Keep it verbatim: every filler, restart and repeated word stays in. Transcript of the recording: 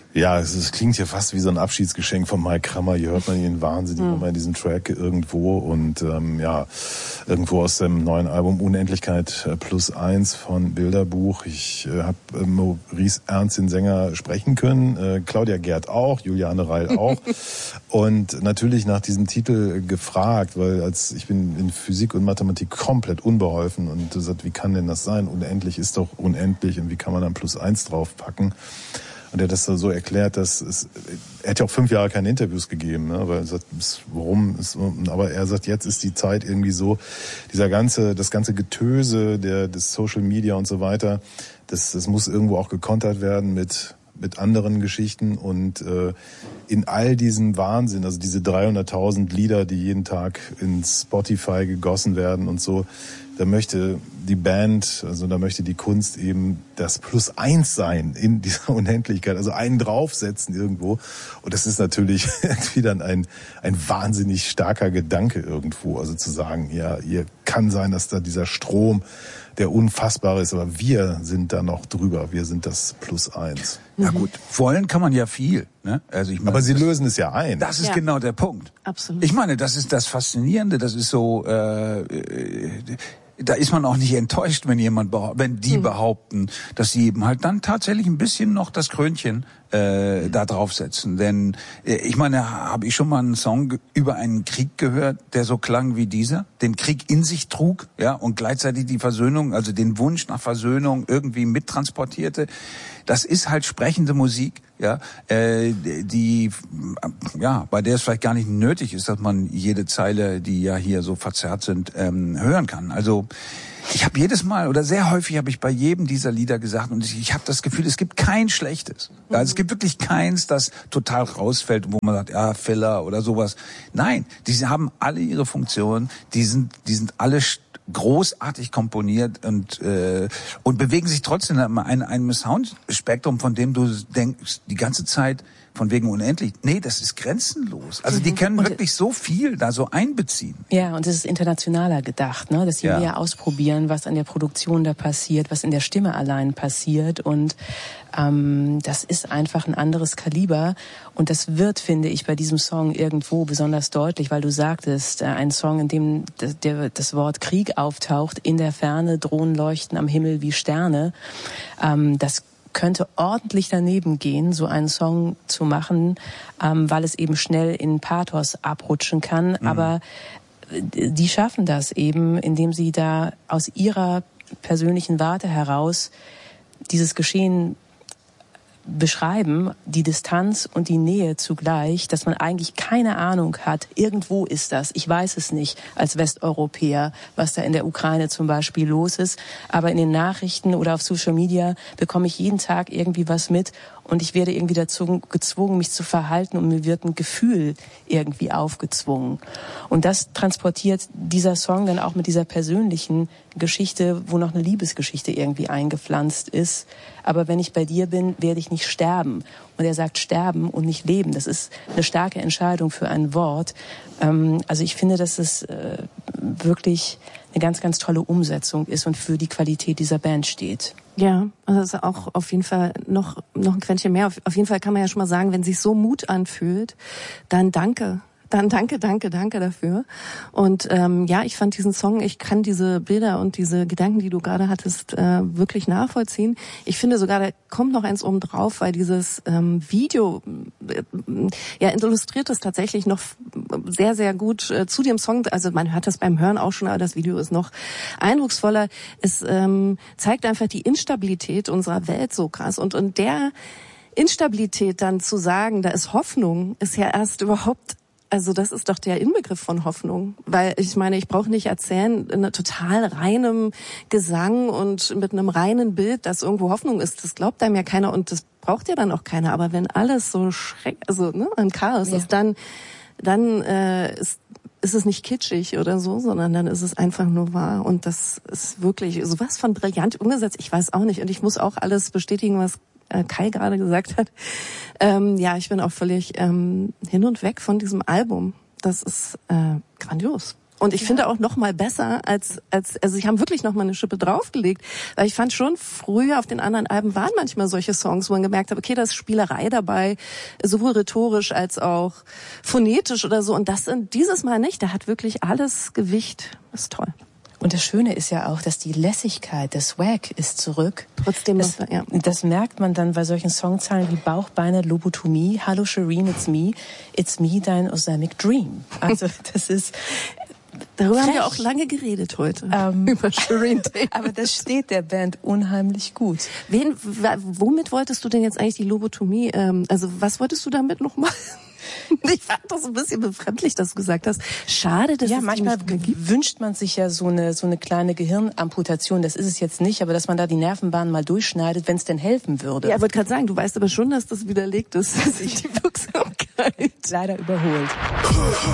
Ja, es, es klingt ja fast wie so ein Abschiedsgeschenk von Mike Krammer. Hier hört man ihn wahnsinnig mhm. immer in diesem Track irgendwo und ähm, ja, irgendwo aus dem neuen Album Unendlichkeit plus eins von Bilderbuch. Ich äh, habe äh, Maurice Ernst, den Sänger, sprechen können, äh, Claudia Gerd auch, Juliane Reil auch und natürlich nach diesem Titel gefragt, weil als ich bin in Physik und Mathematik komplett unbeholfen und gesagt, wie kann denn das sein? Unendlich ist doch unendlich und wie kann man dann plus eins draufpacken? Und er hat das so erklärt, dass es, er hat ja auch fünf Jahre keine Interviews gegeben, ne, weil er sagt, warum ist, aber er sagt, jetzt ist die Zeit irgendwie so, dieser ganze, das ganze Getöse der, des Social Media und so weiter, das, das muss irgendwo auch gekontert werden mit, mit anderen Geschichten und, äh, in all diesem Wahnsinn, also diese dreihunderttausend Lieder, die jeden Tag in Spotify gegossen werden und so, da möchte die Band, also da möchte die Kunst eben das Plus eins sein in dieser Unendlichkeit, also einen draufsetzen irgendwo. Und das ist natürlich irgendwie dann ein, ein wahnsinnig starker Gedanke irgendwo. Also zu sagen, ja, hier kann sein, dass da dieser Strom, der unfassbar ist, aber wir sind da noch drüber, wir sind das Plus eins. Ja gut, wollen kann man ja viel. Ne? Also ich meine, aber sie lösen es ja ein. Das ist ja genau der Punkt. Absolut. Ich meine, das ist das Faszinierende, das ist so... Äh, äh, da ist man auch nicht enttäuscht, wenn jemand, wenn die behaupten, dass sie eben halt dann tatsächlich ein bisschen noch das Krönchen äh, da draufsetzen. Denn äh, ich meine, habe ich schon mal einen Song über einen Krieg gehört, der so klang wie dieser, den Krieg in sich trug, ja, und gleichzeitig die Versöhnung, also den Wunsch nach Versöhnung irgendwie mittransportierte. Das ist halt sprechende Musik, ja, äh, die, ja, bei der es vielleicht gar nicht nötig ist, dass man jede Zeile, die ja hier so verzerrt sind, ähm, hören kann. Also ich habe jedes Mal oder sehr häufig habe ich bei jedem dieser Lieder gesagt und ich, ich habe das Gefühl, es gibt kein schlechtes. Also es gibt wirklich keins, das total rausfällt, wo man sagt, ja, Filler oder sowas. Nein, die haben alle ihre Funktionen, die sind, die sind alle großartig komponiert und äh, und bewegen sich trotzdem in einem, einem Soundspektrum, von dem du denkst die ganze Zeit von wegen unendlich. Nee, das ist grenzenlos. Also die können und wirklich so viel da so einbeziehen. Ja, und es ist internationaler gedacht, ne, dass sie ja. mehr ausprobieren, was an der Produktion da passiert, was in der Stimme allein passiert und ähm, das ist einfach ein anderes Kaliber und das wird, finde ich, bei diesem Song irgendwo besonders deutlich, weil du sagtest, äh, ein Song, in dem das, der, das Wort Krieg auftaucht, in der Ferne Drohnen leuchten am Himmel wie Sterne, ähm, das könnte ordentlich daneben gehen, so einen Song zu machen, ähm, weil es eben schnell in Pathos abrutschen kann. Mhm. Aber die schaffen das eben, indem sie da aus ihrer persönlichen Warte heraus dieses Geschehen beschreiben, die Distanz und die Nähe zugleich, dass man eigentlich keine Ahnung hat, irgendwo ist das, ich weiß es nicht als Westeuropäer, was da in der Ukraine zum Beispiel los ist, aber in den Nachrichten oder auf Social Media bekomme ich jeden Tag irgendwie was mit und ich werde irgendwie dazu gezwungen, mich zu verhalten und mir wird ein Gefühl irgendwie aufgezwungen. Und das transportiert dieser Song dann auch mit dieser persönlichen Geschichte, wo noch eine Liebesgeschichte irgendwie eingepflanzt ist. Aber wenn ich bei dir bin, werde ich nicht sterben. Und er sagt sterben und nicht leben. Das ist eine starke Entscheidung für ein Wort. Ähm, also ich finde, dass es äh, wirklich eine ganz, ganz tolle Umsetzung ist und für die Qualität dieser Band steht. Ja, also auch auf jeden Fall noch noch ein Quäntchen mehr. Auf, auf jeden Fall kann man ja schon mal sagen, wenn sich so Mut anfühlt, dann danke. Dann danke, danke, danke dafür. Und ähm, ja, ich fand diesen Song, ich kann diese Bilder und diese Gedanken, die du gerade hattest, äh, wirklich nachvollziehen. Ich finde sogar, da kommt noch eins oben drauf, weil dieses ähm, Video äh, ja illustriert es tatsächlich noch sehr, sehr gut äh, zu dem Song. Also man hört das beim Hören auch schon, aber das Video ist noch eindrucksvoller. Es ähm, zeigt einfach die Instabilität unserer Welt so krass. Und und der Instabilität dann zu sagen, da ist Hoffnung, ist ja erst überhaupt, also das ist doch der Inbegriff von Hoffnung, weil ich meine, ich brauche nicht erzählen in einem total reinem Gesang und mit einem reinen Bild, dass irgendwo Hoffnung ist. Das glaubt einem ja keiner und das braucht ja dann auch keiner. Aber wenn alles so schreck, also ne, ein Chaos ja. ist, dann dann äh, ist ist es nicht kitschig oder so, sondern dann ist es einfach nur wahr und das ist wirklich sowas von brillant umgesetzt. Ich weiß auch nicht und ich muss auch alles bestätigen, was Kai gerade gesagt hat. Ähm, ja, ich bin auch völlig ähm, hin und weg von diesem Album. Das ist äh, grandios. Und ich ja. finde auch noch mal besser als, als, also sie haben wirklich noch mal eine Schippe draufgelegt. Weil ich fand schon, früher auf den anderen Alben waren manchmal solche Songs, wo man gemerkt hat, okay, da ist Spielerei dabei, sowohl rhetorisch als auch phonetisch oder so. Und das dieses Mal nicht. Da hat wirklich alles Gewicht. Das ist toll. Und das Schöne ist ja auch, dass die Lässigkeit, der Swag ist zurück. Trotzdem das, noch, ja. Das merkt man dann bei solchen Songzeilen wie Bauch, Beine, Lobotomie, Hallo Shireen, it's me, it's me, dein Osamic Dream. Also das ist... Darüber frech. haben wir auch lange geredet heute. Ähm, über Shireen. Aber das steht der Band unheimlich gut. Wen, womit wolltest du denn jetzt eigentlich die Lobotomie, ähm, also was wolltest du damit nochmal? Ich fand das ein bisschen befremdlich, dass du gesagt hast. Schade, dass ja, es manchmal nicht mehr gibt. Wünscht man sich ja so eine so eine kleine Gehirnamputation. Das ist es jetzt nicht, aber dass man da die Nervenbahn mal durchschneidet, wenn es denn helfen würde. Ja, ich wollte gerade sagen, du weißt aber schon, dass das widerlegt ist, die Wirksamkeit. Leider überholt.